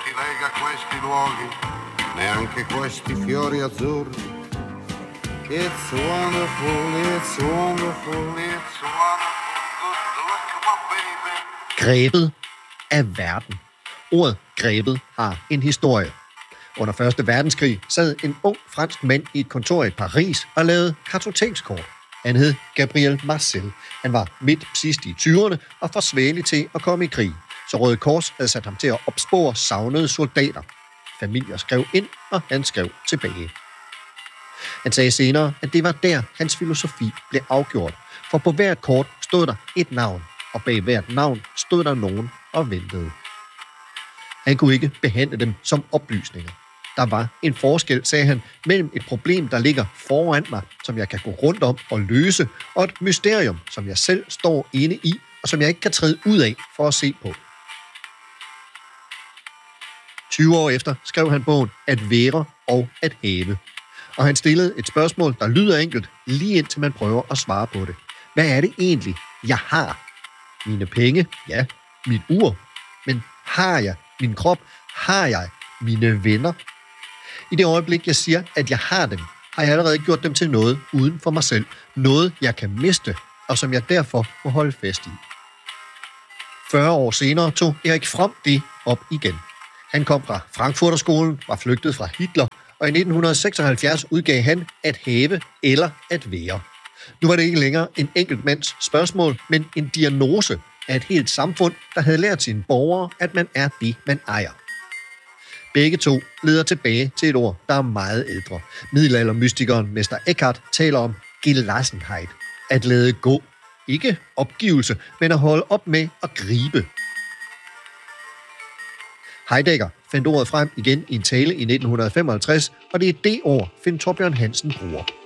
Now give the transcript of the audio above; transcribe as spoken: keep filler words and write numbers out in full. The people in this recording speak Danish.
si lega questi luoghi, neanche questi fiori azzurri. It's wonderful, it's wonderful, it's wonderful. Look, my baby. Grebet af verden. Ordet grebet har en historie. Under første verdenskrig sad en ung fransk mand i et kontor i Paris og lavede kartotekskort. Han hed Gabriel Marcel. Han var midt sidst i tyverne og for svagelig til at komme i krig. Så Røde Kors havde sat ham til at opspore savnede soldater. Familier skrev ind, og han skrev tilbage. Han sagde senere, at det var der, hans filosofi blev afgjort. For på hvert kort stod der et navn, og bag hvert navn stod der nogen og ventede. Han kunne ikke behandle dem som oplysninger. Der var en forskel, sagde han, mellem et problem, der ligger foran mig, som jeg kan gå rundt om og løse, og et mysterium, som jeg selv står inde i, og som jeg ikke kan træde ud af for at se på. tyve år efter skrev han bogen At være og at have. Og han stillede et spørgsmål, der lyder enkelt, lige indtil man prøver at svare på det. Hvad er det egentlig, jeg har? Mine penge? Ja. Mit ur? Men har jeg min krop? Har jeg mine venner? I det øjeblik, jeg siger, at jeg har dem, har jeg allerede gjort dem til noget uden for mig selv. Noget, jeg kan miste, og som jeg derfor må holde fast i. fyrre år senere tog Erik Fromm det op igen. Han kom fra Frankfurterskolen, var flygtet fra Hitler, og i nitten seksoghalvfjerds udgav han At have eller at være. Nu var det ikke længere en enkelt mands spørgsmål, men en diagnose af et helt samfund, der havde lært sine borgere, at man er det, man ejer. Begge to leder tilbage til et ord, der er meget ældre. Middelaldermystikeren Mester Eckhart taler om Gelassenheit, at lade gå. Ikke opgivelse, men at holde op med at gribe. Heidegger fandt ordet frem igen i en tale i nitten femoghalvtreds, og det er det ord, Finn Thorbjørn Hansen bruger.